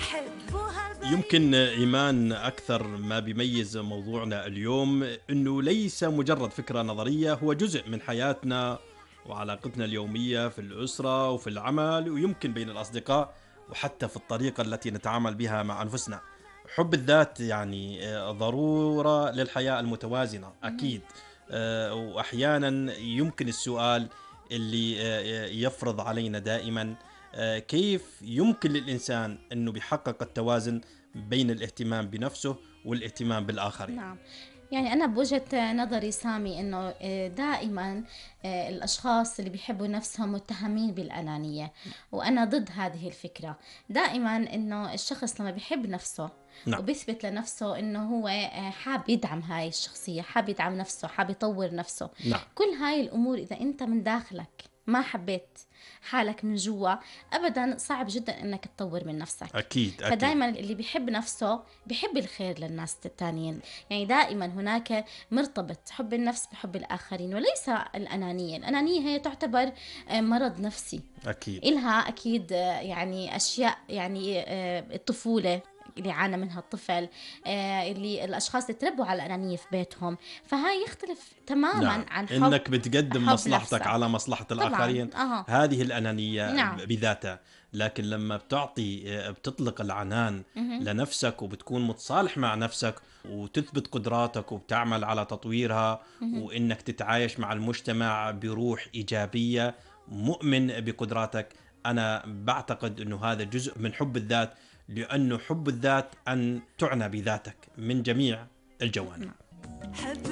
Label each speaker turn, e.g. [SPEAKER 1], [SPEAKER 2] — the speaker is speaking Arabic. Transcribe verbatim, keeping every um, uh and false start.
[SPEAKER 1] يمكن إيمان أكثر ما بيميز موضوعنا اليوم أنه ليس مجرد فكرة نظرية، هو جزء من حياتنا وعلاقتنا اليومية في الأسرة وفي العمل، ويمكن بين الأصدقاء، وحتى في الطريقة التي نتعامل بها مع أنفسنا. حب الذات يعني آه، ضرورة للحياة المتوازنة
[SPEAKER 2] اهم.
[SPEAKER 1] أكيد. آه، وأحيانا يمكن السؤال اللي آه، يفرض علينا دائما، آه، كيف يمكن للإنسان أنه بيحقق التوازن بين الاهتمام بنفسه والاهتمام بالآخرين؟
[SPEAKER 2] نعم. يعني أنا بوجهة نظري سامي إنه آه، دائما آه، الأشخاص اللي بيحبوا نفسهم متهمين بالأنانية، وأنا ضد هذه الفكرة. دائما إنه الشخص لما بيحب نفسه
[SPEAKER 1] نعم.
[SPEAKER 2] وبيثبت لنفسه إنه هو آه، حاب يدعم هاي الشخصية، حاب يدعم نفسه، حاب يطور نفسه.
[SPEAKER 1] نعم.
[SPEAKER 2] كل هاي الأمور إذا أنت من داخلك ما حبيت حالك من جوا، أبدا صعب جدا إنك تطور من نفسك.
[SPEAKER 1] أكيد أكيد.
[SPEAKER 2] فدائما اللي بيحب نفسه بيحب الخير للناس التانيين. يعني دائما هناك مرتبط حب النفس بحب الآخرين وليس الأنانية. الأنانية هي تعتبر آه، مرض نفسي،
[SPEAKER 1] أكيد.
[SPEAKER 2] إلها أكيد آه، يعني أشياء، يعني آه، الطفولة اللي عانى منها الطفل، آه، اللي الأشخاص اللي تربوا على الأنانية في بيتهم، فهاي يختلف تماما
[SPEAKER 1] نعم،
[SPEAKER 2] عن حب
[SPEAKER 1] إنك بتقدم
[SPEAKER 2] حب
[SPEAKER 1] مصلحتك
[SPEAKER 2] نفسك.
[SPEAKER 1] على مصلحة
[SPEAKER 2] طبعا
[SPEAKER 1] الآخرين،
[SPEAKER 2] أها.
[SPEAKER 1] هذه الأنانية
[SPEAKER 2] نعم.
[SPEAKER 1] بذاتها. لكن لما بتعطي بتطلق العنان
[SPEAKER 2] مهم.
[SPEAKER 1] لنفسك وبتكون متصالح مع نفسك وتثبت قدراتك وبتعمل على تطويرها،
[SPEAKER 2] مهم.
[SPEAKER 1] وإنك تتعايش مع المجتمع بروح إيجابية، مؤمن بقدراتك، أنا بعتقد أنه هذا جزء من حب الذات، لأنه حب الذات أن تعنى بذاتك من جميع الجوانب.
[SPEAKER 2] نعم.